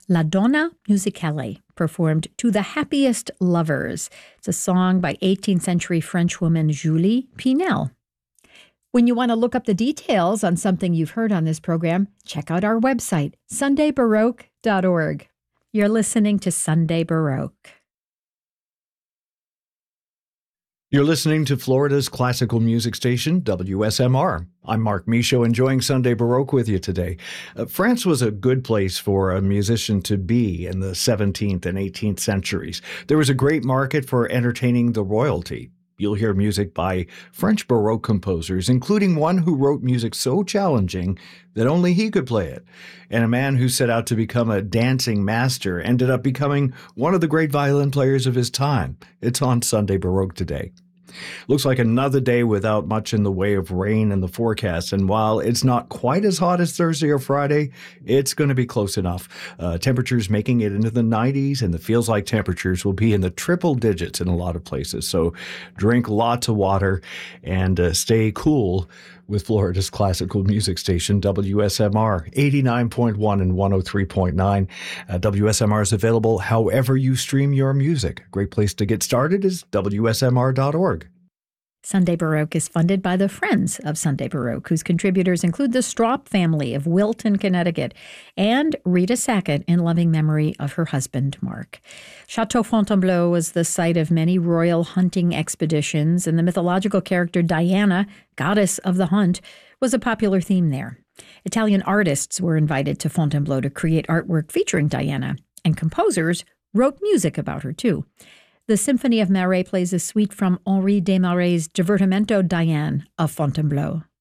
La Donna Musicale, performed To the Happiest Lovers. It's a song by 18th century French woman Julie Pinel. When you want to look up the details on something you've heard on this program, check out our website, sundaybaroque.org. You're listening to Sunday Baroque. You're listening to Florida's classical music station, WSMR. I'm Mark Michaud, enjoying Sunday Baroque with you today. France was a good place for a musician to be in the 17th and 18th centuries. There was a great market for entertaining the royalty. You'll hear music by French Baroque composers, including one who wrote music so challenging that only he could play it. And a man who set out to become a dancing master ended up becoming one of the great violin players of his time. It's on Sunday Baroque today. Looks like another day without much in the way of rain in the forecast, and while it's not quite as hot as Thursday or Friday, it's going to be close enough. Temperatures making it into the 90s, and the feels like temperatures will be in the triple digits in a lot of places. So drink lots of water and stay cool with Florida's classical music station, WSMR, 89.1 and 103.9. WSMR is available however you stream your music. A great place to get started is WSMR.org. Sunday Baroque is funded by the Friends of Sunday Baroque, whose contributors include the Stroup family of Wilton, Connecticut, and Rita Sackett in loving memory of her husband, Mark. Chateau Fontainebleau was the site of many royal hunting expeditions, and the mythological character Diana, goddess of the hunt, was a popular theme there. Italian artists were invited to Fontainebleau to create artwork featuring Diana, and composers wrote music about her, too. The Symphony of Marais plays a suite from Henri Desmarais' Divertimento Diane of Fontainebleau.